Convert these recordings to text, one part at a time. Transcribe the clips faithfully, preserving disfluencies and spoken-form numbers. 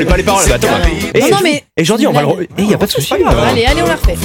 connais pas les paroles. Bah, attends. Non, non, mais. Et Jordi, on va le. Eh, y a pas de souci. Allez, allez, on la refait.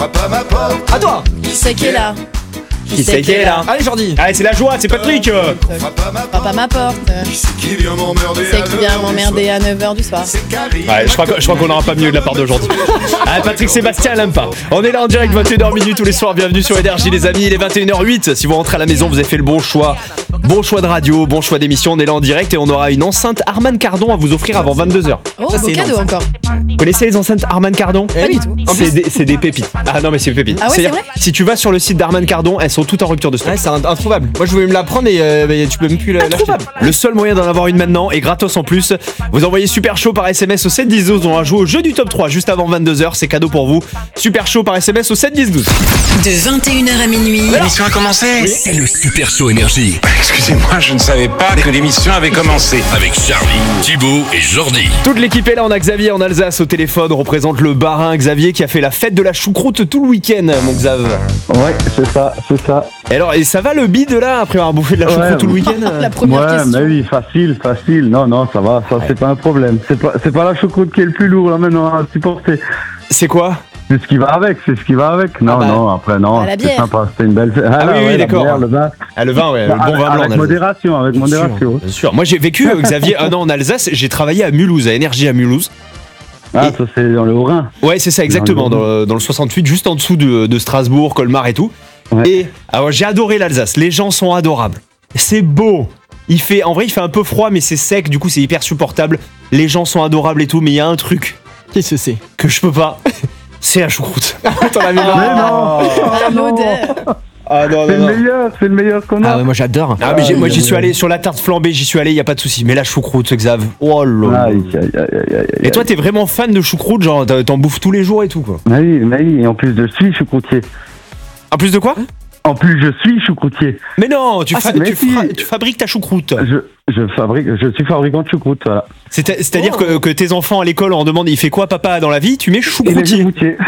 À toi. Qui c'est qui est là? Qui c'est qui est là? Allez Jordi. Allez, c'est la joie, c'est Patrick. Frappe à ma porte. Qui vient m'emmerder C'est qui vient m'emmerder à neuf heures du soir. Ouais, je crois, que, je crois qu'on n'aura pas mieux de la part d'aujourd'hui. Ah, Patrick Sébastien, elle aime pas. On est là en direct, vingt et une heures minutes tous les soirs. Bienvenue sur Énergie, les amis. Il est vingt et une heures huit. Si vous rentrez à la maison, vous avez fait le bon choix. Bon choix de radio, bon choix d'émission. On est là en direct et on aura une enceinte Harman Kardon à vous offrir avant vingt-deux heures. Oh, Ça, beau c'est cadeau énorme. encore. Vous connaissez les enceintes Harman Kardon? Pas du tout. C'est des, c'est des pépites. Ah non, mais c'est des pépites. Ah ouais, C'est-à-dire, c'est vrai si tu vas sur le site d'Harman Kardon, elles sont toutes en rupture de stock. Ouais, c'est introuvable. Moi je voulais me la prendre et euh, bah, tu peux même plus la- l'acheter. Le seul moyen d'en avoir une maintenant et gratos en plus. Vous envoyez Super Chaud par S M S au sept dix douze. On va jouer au jeu du top trois juste avant vingt-deux heures. C'est cadeau pour vous. Super Chaud par S M S au sept dix douze. De vingt et une heures à minuit, L'émission a commencé. c'est le Super Show Énergie. Excusez-moi, je ne savais pas que l'émission avait commencé. Avec Charlie, Thibaut et Jordi. Toute l'équipe est là. On a Xavier en Alsace au téléphone. On représente le Barin. Xavier qui a fait la fête de la choucroute tout le week-end, mon Xav. Ouais, c'est ça, c'est ça. Et alors, et ça va le bide là après avoir bouffé de la choucroute Ouais, tout le week-end? La première Ouais, question. mais oui, facile, facile. Non, non, ça va, ça c'est pas un problème. C'est pas, c'est pas la choucroute qui est le plus lourd là maintenant à supporter. C'est quoi? C'est ce qui va avec, c'est ce qui va avec. Non, Ah bah. non, après non, Ah, la c'était bière. sympa, c'était une belle fête. Ah là, oui, oui, ouais, la d'accord. bière, le vin. Ah, le vin, ouais, le bon avec, vin blanc en avec Alsace. modération, avec Bien sûr, modération. bien sûr. Moi j'ai vécu, euh, Xavier, un an en Alsace, j'ai travaillé à Mulhouse, à Énergie à Mulhouse. Ah, Et- ça c'est dans le Haut-Rhin. Ouais, c'est ça, exactement, dans le, dans le soixante-huit, juste en dessous de, de Strasbourg, Colmar et tout. Ouais. Et alors, j'ai adoré l'Alsace, les gens sont adorables. C'est beau. Il fait, en vrai, il fait un peu froid, mais c'est sec, du coup, c'est hyper supportable. Les gens sont adorables et tout, mais il y a un truc Qu'est-ce que c'est? que je peux pas. C'est la choucroute. T'en avais Mais marre. non, Ah, l'odeur. Ah non, c'est le meilleur, c'est le meilleur qu'on a. Ah ouais, moi j'adore. Ah, mais j'ai- moi j'y suis allé sur la tarte flambée, j'y suis allé, y a pas de souci. Mais la choucroute, Xav. Oh là là. Aïe, aïe, aïe, aïe, aïe, Et toi, t'es vraiment fan de choucroute, genre t'en t'en bouffes tous les jours et tout, quoi. Mais oui, mais oui, et en plus je suis choucroutier. En plus de quoi? En plus je suis choucroutier. Mais non, tu, Ah, fa- c'est- tu, mais si. fra- tu fabriques ta choucroute. Je, je fabrique, je suis fabricant de choucroute, voilà. C'est- C'est-à-dire que, que tes enfants à l'école, on demande il fait quoi papa dans la vie, tu mets Et les choucroutier. choucroutiers.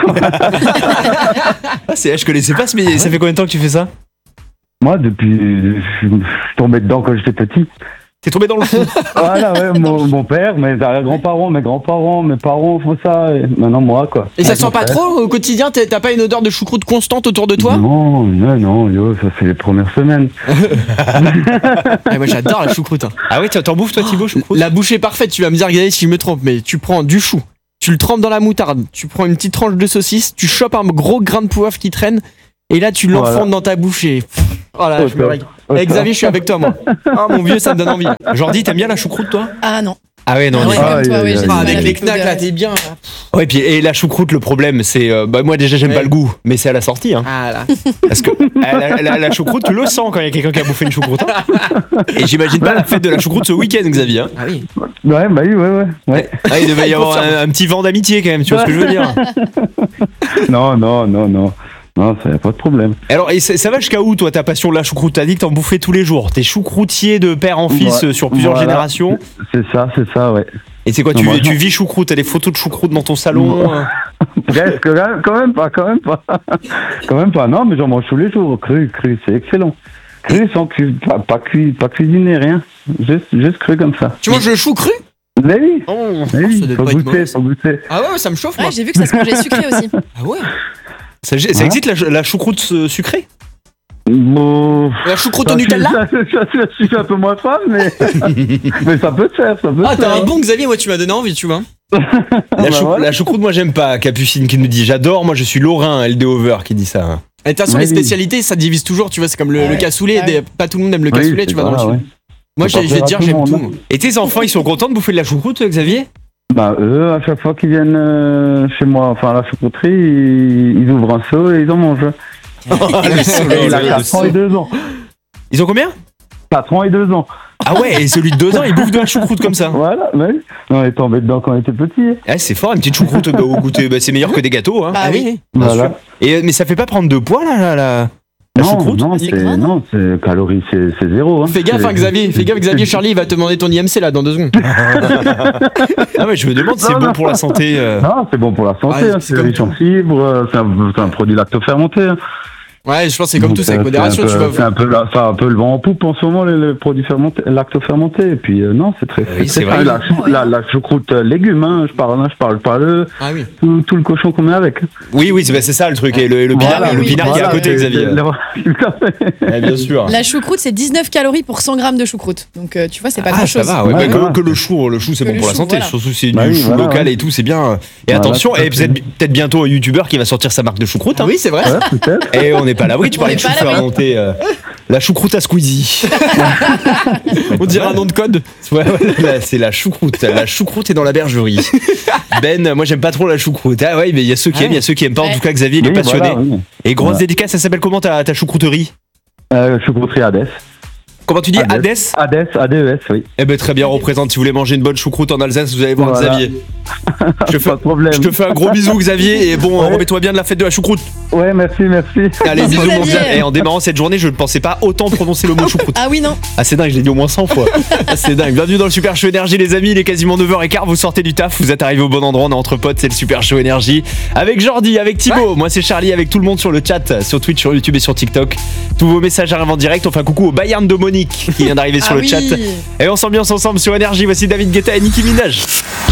Ah, c'est, je connaissais pas, mais ça fait combien de temps que tu fais ça? Moi, depuis, je suis tombé dedans quand j'étais petit. T'es tombé dans le fond. Voilà, ouais, mon, mon père, mes grands-parents, mes grands-parents, mes parents font ça, et maintenant moi, quoi. Et ça Avec sent mon pas frère. trop au quotidien? T'as t'as pas une odeur de choucroute constante autour de toi? Non, non, non, yo, ça c'est les premières semaines. Ah, moi j'adore la choucroute. hein. Ah oui, t'en bouffes toi Thibaut, choucroute? La bouchée parfaite, tu vas me dire, regardez si je me trompe, mais tu prends du chou, tu le trempes dans la moutarde, tu prends une petite tranche de saucisse, tu chopes un gros grain de poivre qui traîne, et là tu l'enfondes Voilà. dans ta bouche et... Pff, oh là, Oh, je me ça. régale. Oh, Eh, ça. Xavier, je suis avec toi, moi. Ah mon vieux, ça me donne envie. Jordi, t'aimes bien la choucroute toi? Ah non. Ah ouais, non, Ah on ouais, y va. comme toi, Aïe, ouais, aïe, j'ai aïe. du Ah, mal avec les l'odeur. knacks là, t'es bien. là. Ouais, puis et la choucroute, le problème, c'est. euh, bah, moi déjà, j'aime Ouais. pas le goût, mais c'est à la sortie. Hein, Ah là. parce que euh, la, la- la choucroute, tu le sens quand il y a quelqu'un qui a bouffé une choucroute. hein. Et j'imagine pas la fête de la choucroute ce week-end, Xavier. Hein. Ah oui. Ouais, bah oui, ouais, ouais. ouais. Ah, il devait y avoir un, un petit vent d'amitié quand même, tu vois ce que je veux dire? Non, non, non, non. Non, ça y a pas de problème. Alors, et ça, ça va jusqu'à où, toi, ta passion de la choucroute? T'as dit que t'en bouffais tous les jours. T'es choucroutier de père en fils Ouais, euh, sur plusieurs voilà. générations. C'est ça, c'est ça, ouais. Et c'est quoi, tu, Non, moi, tu non. vis choucroute? T'as des photos de choucroute dans ton salon? euh Presque, quand même- quand même pas, quand même pas. Quand même pas. Non, mais j'en mange tous les jours. Cru, cru, c'est excellent. Cru sans cu, pas, pas cuit, pas cuisiné, rien. Juste, juste cru comme ça. Tu manges le chou cru? Mais oui, Oh, mais oui, ça doit faut pas être goûter, mauvais. faut goûter. Ah ouais, ça me chauffe, moi. Ouais, j'ai vu que ça se mangeait sucré aussi. Ah ouais. Ça, ça Hein existe la, la choucroute euh, sucrée? Bon, La choucroute ça, au je- Nutella? ça, ça, ça, ça, je suis un peu moins fan, mais, mais ça peut se faire, ça peut Ah, se t'as faire. un bon Xavier, moi tu m'as donné envie, tu vois. La, bah chou- voilà. la choucroute, moi j'aime pas. Capucine qui nous dit j'adore, moi je suis Lorrain, L D Over qui dit ça. hein. Et de toute façon, Ouais, les oui. spécialités, ça divise toujours, tu vois, c'est comme le, Ouais. le cassoulet, Ah oui. des- pas tout le monde aime le Oui, cassoulet, c'est tu vois, dans le ça, sud. ouais. Moi, C'est j'ai- pas je vais te dire, plaire à j'aime tout le tout. monde. Et tes enfants, ils sont contents de bouffer de la choucroute, Xavier? Bah, eux, à chaque fois qu'ils viennent euh, chez moi, enfin à la choucrouterie, ils, ils ouvrent un seau et ils en mangent. Le solo, Et il a le quatre ans et deux ans. Ils ont combien? quatre ans et deux ans. Ah ouais, et celui de deux ans, il bouffe de la choucroute comme ça. Voilà, mais on est tombé dedans quand on était petit. Ah, c'est fort, une petite choucroute bah, au goûter, bah, c'est meilleur que des gâteaux. Hein. Bah Ah oui. oui. Bien Voilà. sûr. Et, euh, mais ça fait pas prendre de poids là, la, la, la Non, choucroute? non, C'est c'est quoi, non non, c'est calories, c'est c'est zéro. Hein. Fais gaffe, hein, C'est- Xavier. Fais gaffe, Xavier. Charlie, il va te demander ton I M C là dans deux secondes. Ah ouais, je me demande si c'est Non, bon non. pour la santé. euh. Non, c'est bon pour la santé, Ouais, hein, c'est c'est comme riche en fibres, euh, c'est un, c'est un produit lactofermenté. Hein. Ouais, je pense que c'est comme Donc, tout, c'est avec euh, modération. C'est Tu un, peu, vas. c'est un peu, la- c'est un peu le vent en poupe en ce moment, les, les produits fermentés, lacto-fermentés. Et puis, euh, non, c'est très, Oui, c'est c'est très vrai. fin. La, chou- la, la choucroute euh, légumes, hein, je parle, hein, je parle pas le, Ah oui. tout, tout le cochon qu'on met avec. Oui, oui, c'est bah, c'est ça le truc. Et le, le pinard, Voilà, le oui, pinard qui est à voilà, côté, c'est- Xavier. c'est- Tout à fait. Ouais, bien sûr. La choucroute, c'est dix-neuf calories pour cent grammes de choucroute. Donc, euh, tu vois, c'est pas Ah, grand ça chose. va, ouais. Ouais, Bah, que, voilà. que le chou, le chou c'est Que bon le pour la chou, santé. voilà. Surtout c'est Bah du oui, chou voilà, local ouais. et tout, c'est bien. Et Voilà, attention, tout à et fait. peut-être peut-être bientôt un youtubeur qui va sortir sa marque de choucroute. Hein. Oui, c'est vrai. Ouais, peut-être. Et on n'est pas à l'abri, tu On parlais n'est de chou pas à l'abri. fermenté. euh, la choucroute à Squeezie. On dirait un nom de code. Ouais, ouais, là, c'est la choucroute. La choucroute est dans la bergerie. Ben, moi j'aime pas trop la choucroute. Ah ouais, mais il y a ceux qui Ouais. aiment, il y a ceux qui aiment pas. En Ouais. tout cas, Xavier, il est Oui, passionné. voilà, oui. Et grosse Voilà. dédicace, ça s'appelle comment ta, ta choucrouterie? Euh, choucrouterie Hades. Comment tu dis? Hades. Hades? Hades, A D E S, oui. Eh ben très bien, représente. Si vous voulez manger une bonne choucroute en Alsace, vous allez voir Voilà. Xavier. Je te, fais, Pas de problème. je te fais un gros bisou, Xavier. Et bon, Ouais. remets-toi bien de la fête de la choucroute. Ouais, merci, merci. Allez, Bisous, bisous, mon Xavier. Xavier. Et en démarrant cette journée, je ne pensais pas autant prononcer le mot choucroute. Ah oui, non. Ah, c'est dingue, je l'ai dit au moins cent fois. Ah, c'est dingue. Bienvenue dans le Super Show Énergie, les amis. Il est quasiment neuf heures quinze. Vous sortez du taf, vous êtes arrivés au bon endroit. On est entre potes, c'est le Super Show Énergie. Avec Jordi, avec Thibaut. Moi, c'est Charlie, avec tout le monde sur le chat, sur Twitch, sur YouTube et sur TikTok. Tous vos messages arrivent en direct. On fait un coucou au Bayern de Monique qui vient d'arriver sur Ah le oui. chat. Et on s'ambiance ensemble sur Énergie. Voici David Guetta et Nicki Minaj.